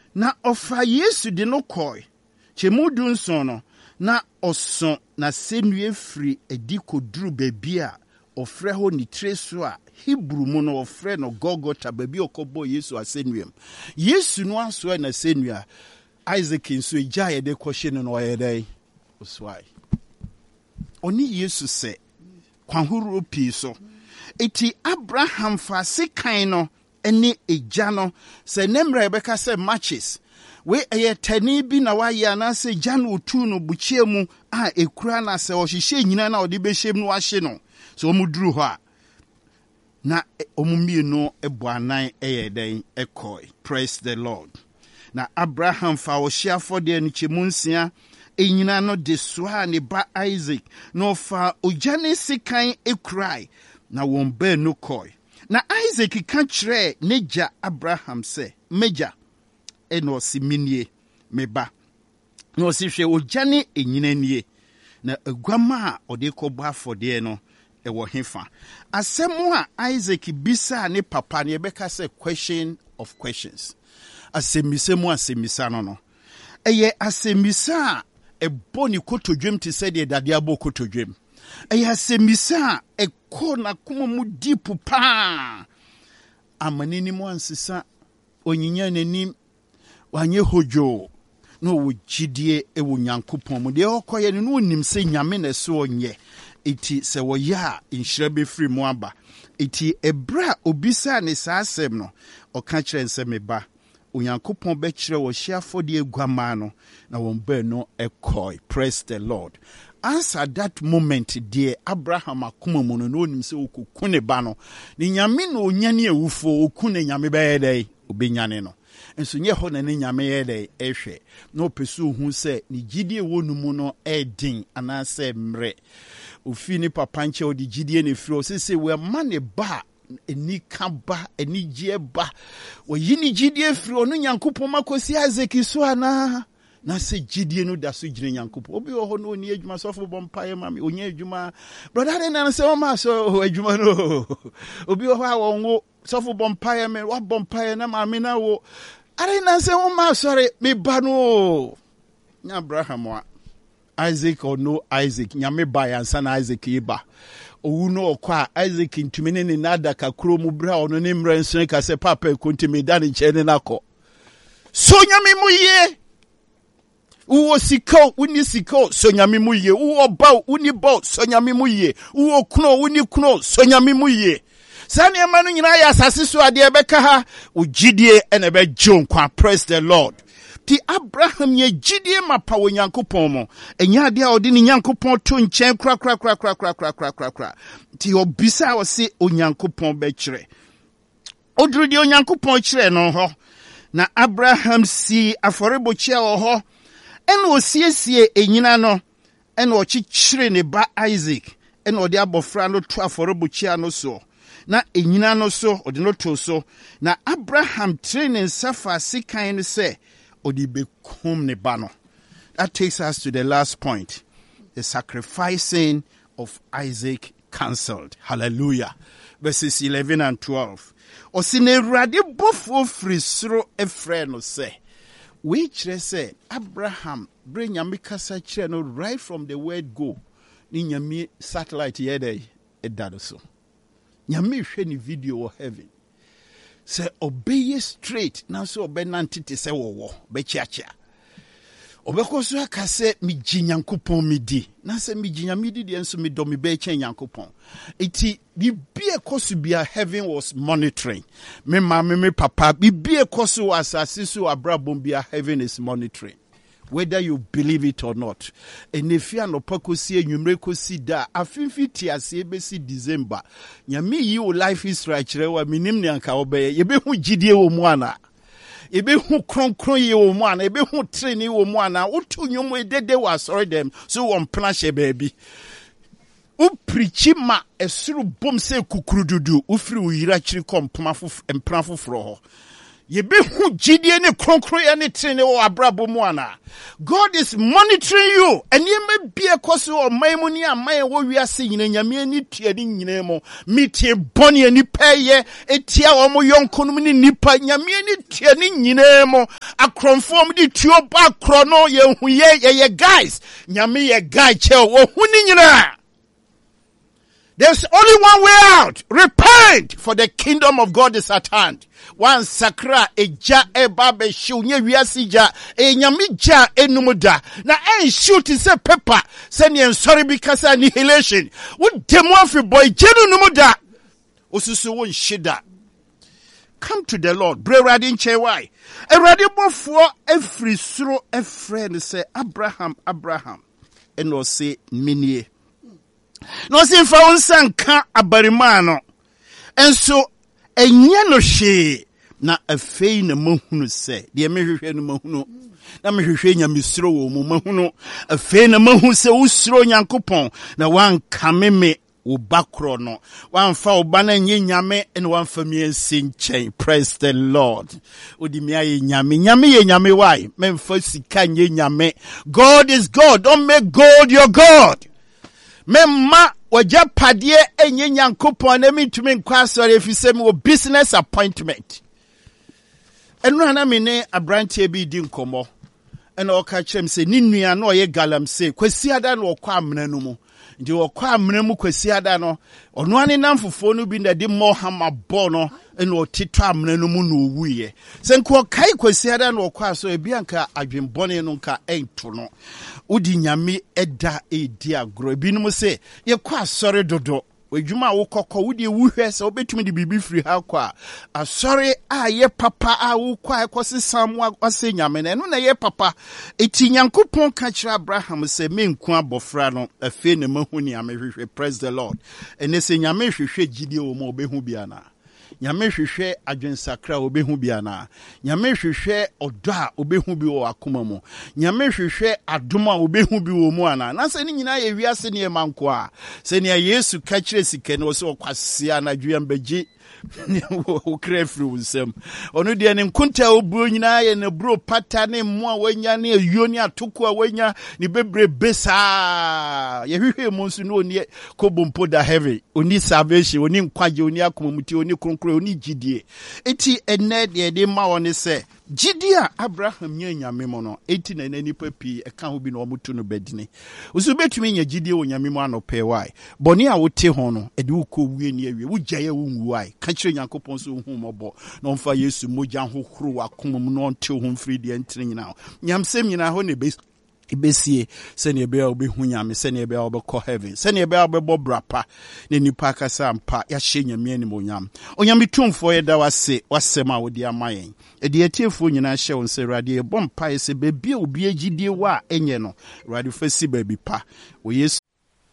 na ofa Yesu de no koi chemu du nson no na oso na senue firi edi koduru baby a ofre ho ni treso a Hebrew mu no ofre no Golgotha baby okobo Yesu asenuem Yesu no aso na senua Isaac nso eja ye de kwhye no ye dai oswai oni Yesu se kwanhuru pi so eti Abraham fa sekan no ene eja no se nemra ebeka se matches we eye tani bi na wa ya na se jan otu no buchie mu a ekura na se ohihye nyina na odi behyem no ahye no so omuduru ho a na omumie no ebuanan eye den ekoi. Praise the Lord. Na Abraham fa ohia fode ni chemunsia enyina no de soa ne ba Isaac no fa ojane sekan ekrai na won ba no koi. Na Isaac ka kire neja Abraham se meja eno si minie meba no si hwe ojane enyina nie na aguama a ode kɔbɔ afɔde no ewo hefa asɛm a Isaac bisa ne papa ne bɛka sɛ question of questions asɛmisa mu asɛmisa no ɛyɛ asɛmisa a ɛbɔ ne kotodwem te sɛ deɛ dade abɔ kotodwem ɛyɛ asɛmisa a ɛkɔ na kuma mu deep pa amanini mu ansesa onyinya n'anim wanye hojo no wo gidie ewo Nyankopɔn mu de okoye no onim se nyame na so onye eti se wo ya inhira be free mu aba eti ebra obisa ne saasem no oka kire nse meba Onyankopɔn be kire wo hyiafo de aguama no na won ba no ekoi. Praise the Lord. As at that moment dear Abraham akoma mu no onim se okukune ba no ne nyame no onyane awufo okune nyame ba yedai obenyane no enso nye ho na ne nyame yedai ehwe na opesu hu se ne gidie wonu mu no edin anase mre ofi ni papa nche odi gidie ne firo sese we ma ne ba eni kaba eni gie ba wo yini gidie firo no Nyankopɔn makosi Isaac so ana na se gidie no da so gire Nyankopɔn obi ho no oni adwuma sofo bompaye mami onye adwuma brother na se o ma so adwuma no obi ho a wonwo sofo bompaye me wa bompaye na mami na wo are na se o ma sorry me ba no nya Abraham wa Isaac or no Isaac nyame ba yansa na Isaac iba owu no okwa Isaac ntumi ne nada kakro mu bra ono ne mrenso ka se papa kontimi da ne chene nako so nyame mu ye uwo siko uni siko so nyame mu ye uwo ba uni ba so nyame mu ye uwo kuno uni kuno so nyame mu ye sani amanu nyina ya asase so ade ebeka ha ugidie ene be jonkwa. Praise the Lord. Ti Abraham ye gidie mapa wo Nyankopɔn mo enya ade a odi ni Nyankopɔn to nkyɛn kra ti obisa wo se Onyankopɔn be kyerɛ oduru de Onyankopɔn kyerɛ no ho na Abraham si aforebokyia wo ho ena osiesie enyina no ena ɔkyekyere ne ba Isaac ena ɔde abofra no to aforebokyia no so na enyina no so ɔde no to so na Abraham training safa sikan no se odi bekum ne ba no. That takes us to the last point, the sacrificing of Isaac cancelled. Hallelujah. Verses 11 and 12. Osine rade bofo frisro efre no se which say Abraham bring yamikasa kire no right from the word go ni nyame satellite yede edado so nyame hwe ni video of heaven say obey straight now so obey nantete say wo be chiachia obeko so aka say mi Nyankopɔn mi di na say mi nyame di de enso mi do mi be chen Nyankopɔn iti bibie koso bia heaven was monitoring me mama me papa bibie koso asase so abrabom bia heaven is monitoring whether you believe it or not. And if you are no pakosi enumere si da afinfi ti ase be si December nyame yi o life is right rewa minim ne anka obeye ye be hu gidie wo mu ana ye be hu kronkron ye wo mu ana ye be hu training wo mu ana wotu nyom edede wa sorry them so won plan she baby u preach ma esuru bom se kukurududu u firi u yira kiri kom mpran foforo ho Yebehu jidie ne kronkro ya ne trene wo abrabo mu ana. God is monitoring you. And ye may be a koso or maimuni and my wo wiase nyina nyame ani tuade nyina mo. Mitie boni ani peye etia wo mo yonkonum ni nipa nyame ani tuade nyina mo. Akromfom di tuo ba krono ye hu ye guys. Nyame ye guy che wo hu ni nyina. There's only one way out. Repent, for the kingdom of God is at hand. One sakra eja ebabe shu nye wiasija nyamija enumuda na shoot say paper send you sorry because annihilation. What demo fi boy jenu numuda osusu won shida. Come to the Lord. Bre radin chewai. E radin for every sro a friend say Abraham and will say minie. No sin fa unsan ka abarimano. And so enye no hwe na afei na mahunu se de mehwehwe no mahunu na mehwehwe nyamesro wo mu mahunu afei na mahu se usro nyankopon na wanka meme wo bakro no wanfa wo bana nye nyame ene wanfa mi ensin. Praise the Lord. Odi mi aye nyame ye nyame why memfa sika nye nyame. God is God. Don't make God your God. Memma waja padie enye nyankopon na mitumi nkwa sori efise mi wo business appointment. Enu na me ne abrantie bi di nkomo. Ena o ka kyerem se ni nua na oye galam se kwasi ada na okwa amena no mu. Nti okwa amena mu kwasi ada no ono ane namfofo no bi na di mo hama bo no ena otito amena no mu no owuye. Se nko kai kwasi ada na okwa so ebi anka adwenbone no nka ento no. Udi nyame eda edi agro bi no se ye kwa sori dodo. Wejuma wo kokko wudi wuhwe se obetumi di bibi free ha kwa asori ye papa a wo kwa ekosi samwa ase nyame na no na ye papa eti nyankopon ka kira Abraham se menku abofra no afi na mahuni amehwehwe. Praise the Lord. Ene se nyame hwehwe gidie wo ma obehu bia na nyame hwehwe adwensakra obehu bia na nyame hwehwe odo a obehu bi wo akoma mu nyame hwehwe adoma obehu bi wo mu ana na se ni nyina ye wiase ne manko a se ne Yesu ka kire sike ne wo se okwase anadwea mbagi wo krefri unsem onu de ne nkunta oburo nyina ye ne bro pata ne mo a wanya ne ayuo ne atoko a wanya ne bebre besa ye hwehwe mo nsu no oni kobompo da heavy oni salvation oni nkwaje oni akomamuti oni kronkro oni gidie eti enne de ma woni se Jidia Abraham nye nyame mo no eti na nipa pi eka ho bi na omutu no bedine usu betumi nya jidie wo nyame mo anope wai boni a wote ho no ede wo ko wie ni awie wo gyaye wo nwu wai ka kire Yakobon so hu mobo na omfa Yesu mogya hohoro akomam no onte ho mfiri de ntire nyina nyamsem nyina ho ne ibesie sene ebe obehu nyame sene ebe obekọ heaven sene ebe obebo brapa ne nipa kasa mpa ya hye nyame ani monyam onyame tumfo ye da wasema wodi amayen edi etiefo nyina hye won se rade e bompa ese bebia obi agidie wa enye no rade fasi baby pa o Yesu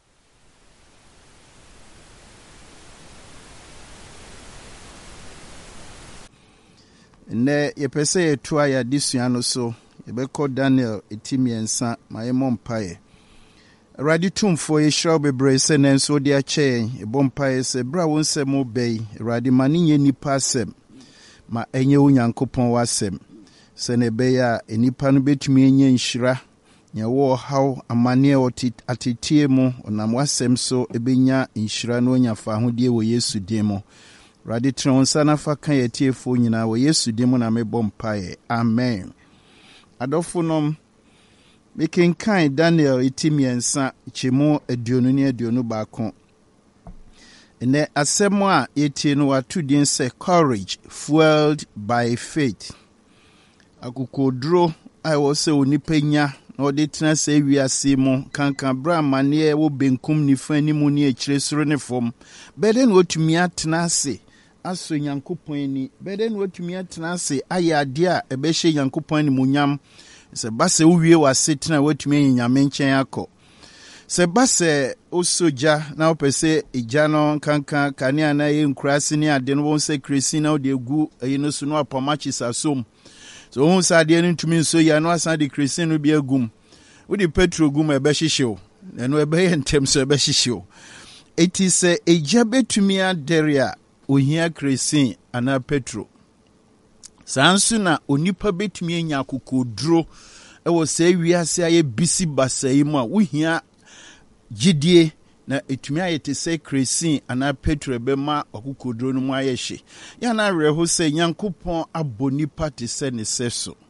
ne yepese yetua ya disua no so Ebeko Daniel etimiensa maemo mpae Radi tumfo ye shraw bebre se nenso de ache ebompae se bra wonsem obey radi maninye nipa asem ma enye onyankopon wasem se ne be ya enipa no betumi enye nhira nya wo haw amane atitie mu onam wasem so ebenya nhira no onyafa hodie wo Yesu demo radi tronsa na fa kan yetiefo nyina wo Yesu demo na mebɔ mpae amen. Adofunom mekenkan Daniel itimiensa chemu aduonu ne aduonu baako ene asɛm a yetie no watudin sɛ courage fueled by faith akokodro a wo sɛ onipa nya na ɔde tena sɛ wiase mu kankan bra mane wo benkum nifa ni mu ne akyire soro ne fam bɛde na otumi atena ase aso Nyankopɔn ni bɛde na otumi atena ase ayɛ ade a ɛbɛhye Nyankopɔn ni munyam se base uwie wasetena watumi nyame nkyɛn akɔ se base osoja na opese ija no kankan kanea na ye nkurase ne ade no won se kresi na ode gu ayi no so no apamachi sasom so won sa ade no ntumi nso ya no asan de kresi no bi agum wodi petro gum ebe hyehyew eno ebe ye ntem so ebe hyehyew eti se eja betumi aderia ohia kresi ana petro saa nso na onipa betumi anya akokoduro ɛwɔ sɛ wiase ayɛ bisi basa yi mu a wohia gyidie na etumi ayɛ te sɛ kresin anaa petro bɛma akokoduro no mu ayɛ hye. Ya na awerɛho sɛ Nyankopɔn abɔ nipa te sɛ ne sɛ so.